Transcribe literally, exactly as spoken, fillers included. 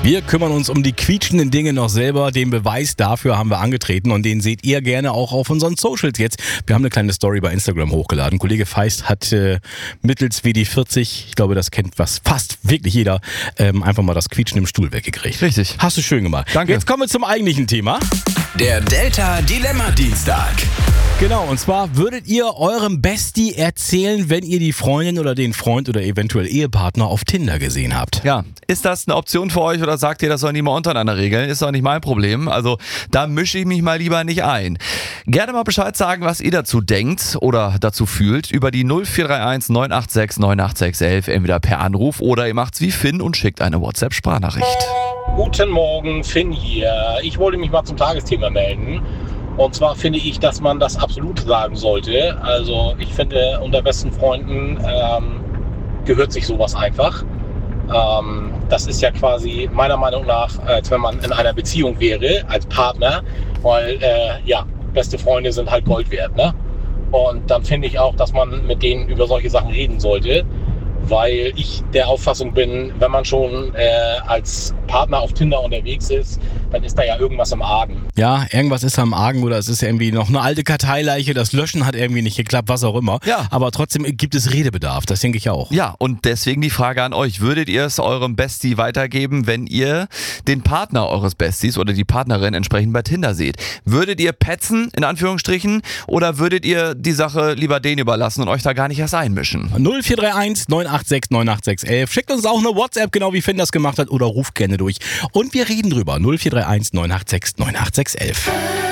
Wir kümmern uns um die quietschenden Dinge noch selber. Den Beweis dafür haben wir angetreten und den seht ihr gerne auch auf unseren Socials jetzt. Wir haben eine kleine Story bei Instagram hochgeladen. Kollege Feist hat äh, mittels W D vierzig, ich glaube, das kennt was fast wirklich jeder, ähm, einfach mal das Quietschen im Stuhl weggekriegt. Richtig. Hast du schön gemacht. Danke. Jetzt kommen wir zum eigentlichen Thema. Der Delta Dilemma Dienstag. Genau, und zwar würdet ihr eurem Bestie erzählen, wenn ihr die Freundin oder den Freund oder eventuell Ehepartner auf Tinder gesehen habt? Ja, ist das eine Option für euch oder sagt ihr, das sollen die mal untereinander regeln? Ist doch nicht mein Problem. Also da mische ich mich mal lieber nicht ein. Gerne mal Bescheid sagen, was ihr dazu denkt oder dazu fühlt über die null vier drei eins neun acht sechs neun acht sechs elf, entweder per Anruf oder ihr macht's wie Finn und schickt eine WhatsApp-Sprachnachricht. Guten Morgen, Finn hier. Ich wollte mich mal zum Tagesthema melden. Und zwar finde ich, dass man das absolut sagen sollte. Also ich finde, unter besten Freunden ähm, gehört sich sowas einfach. Ähm, das ist ja quasi meiner Meinung nach, als wenn man in einer Beziehung wäre, als Partner. Weil, äh, ja, beste Freunde sind halt Gold wert, ne? Und dann finde ich auch, dass man mit denen über solche Sachen reden sollte. Weil ich der Auffassung bin, wenn man schon äh, als Partner auf Tinder unterwegs ist, dann ist da ja irgendwas im Argen. Ja, irgendwas ist am Argen oder es ist irgendwie noch eine alte Karteileiche, das Löschen hat irgendwie nicht geklappt, was auch immer. Ja. Aber trotzdem gibt es Redebedarf, das denke ich auch. Ja, und deswegen die Frage an euch. Würdet ihr es eurem Bestie weitergeben, wenn ihr den Partner eures Besties oder die Partnerin entsprechend bei Tinder seht? Würdet ihr petzen, in Anführungsstrichen, oder würdet ihr die Sache lieber denen überlassen und euch da gar nicht erst einmischen? null vier drei eins neun acht sechs neun acht sechs elf. Schickt uns auch eine WhatsApp, genau wie Finn das gemacht hat, oder ruft gerne durch. Und wir reden drüber. null vier drei eins neun acht sechs neun acht sechs elf.